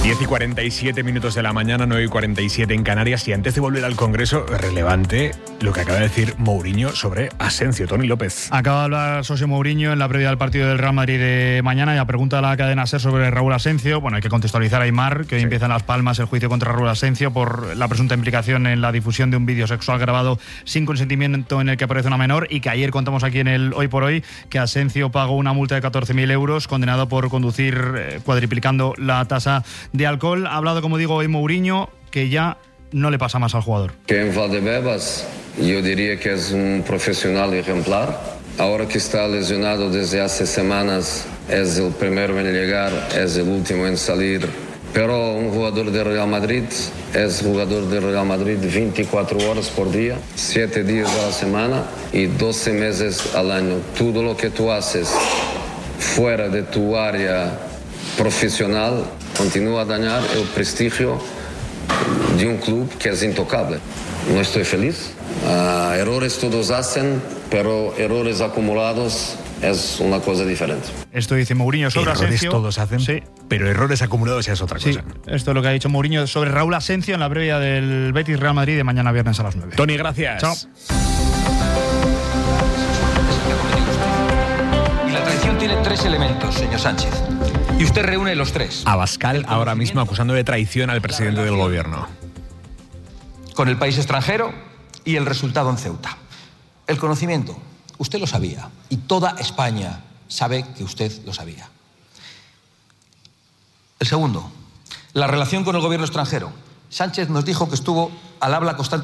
10:47 de la mañana, 9:47 en Canarias. Y antes de volver al Congreso, relevante lo que acaba de decir Mourinho sobre Asensio. Toni López. Acaba de hablar José Mourinho en la previa del partido del Real Madrid de mañana y a pregunta de la cadena SER sobre Raúl Asensio. Bueno, hay que contextualizar a Aimar, que hoy empieza en Las Palmas el juicio contra Raúl Asensio por la presunta implicación en la difusión de un vídeo sexual grabado sin consentimiento en el que aparece una menor, y que ayer contamos aquí en el Hoy por Hoy que Asensio pagó una multa de 14.000 euros, condenado por conducir cuadriplicando la tasa de alcohol. Ha hablado, como digo, hoy Mourinho, que ya no le pasa más al jugador. Que en Valdebebas yo diría que es un profesional ejemplar. Ahora que está lesionado desde hace semanas, es el primero en llegar, es el último en salir. Pero un jugador de Real Madrid es jugador de Real Madrid 24 horas por día, 7 días a la semana y 12 meses al año. Todo lo que tú haces fuera de tu área profesional continúa a dañar el prestigio de un club que es intocable. No estoy feliz. Errores todos hacen, pero errores acumulados es una cosa diferente. Esto dice Mourinho sobre Asensio. Asensio. Todos hacen, sí, pero errores acumulados ya es otra cosa. Esto es lo que ha dicho Mourinho sobre Raúl Asensio en la previa del Betis Real Madrid de mañana viernes a las 9. Toni, gracias. Chao. Y la traición tiene 3 elementos, señor Sánchez. Y usted reúne los 3. Abascal ahora mismo acusando de traición al presidente del gobierno. Con el país extranjero y el resultado en Ceuta. El conocimiento, usted lo sabía. Y toda España sabe que usted lo sabía. El segundo, la relación con el gobierno extranjero. Sánchez nos dijo que estuvo al habla constante